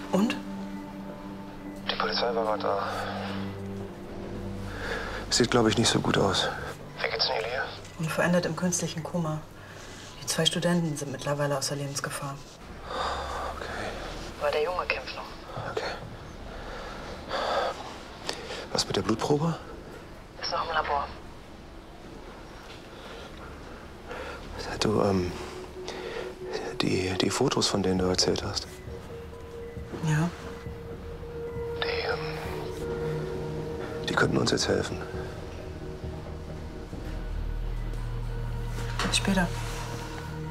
Und? Die Polizei war gerade da. Sieht, glaube ich, nicht so gut aus. Wie geht's denn Elia? Unverändert im künstlichen Koma. Die 2 Studenten sind mittlerweile außer Lebensgefahr. Okay. Aber der Junge kämpft noch. Okay. Was mit der Blutprobe? Ist noch im Labor. Du, die Fotos, von denen du erzählt hast. Ja. Die könnten uns jetzt helfen.